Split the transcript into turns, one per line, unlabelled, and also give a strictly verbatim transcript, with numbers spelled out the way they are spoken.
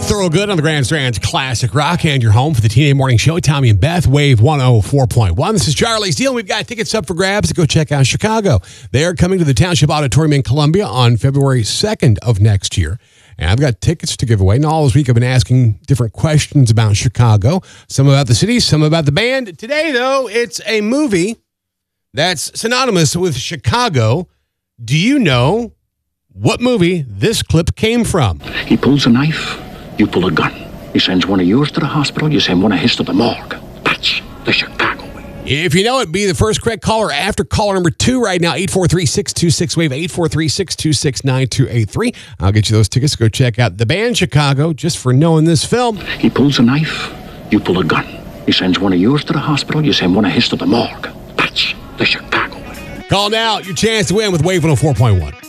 Thorogood on the Grand Strand's Classic Rock, and your home for the T N A Morning Show. Tommy and Beth, Wave one oh four point one. This is Charlie's Deal. We've got tickets up for grabs to go check out Chicago. They are coming to the Township Auditorium in Columbia on February second of next year. And I've got tickets to give away. And all this week I've been asking different questions about Chicago. Some about the city, some about the band. Today, though, it's a movie that's synonymous with Chicago. Do you know what movie this clip came from?
He pulls a knife, you pull a gun. He sends one of yours to the hospital, you send one of his to the morgue. That's the Chicago way.
If you know it, be the first correct caller after caller number two right now, eight four three, six two six, WAVE, eight four three, six two six, nine two eight three. I'll get you those tickets to go check out the band Chicago just for knowing this film.
He pulls a knife, you pull a gun. He sends one of yours to the hospital, you send one of his to the morgue. That's the Chicago way.
Call now, your chance to win with Wave one oh four point one.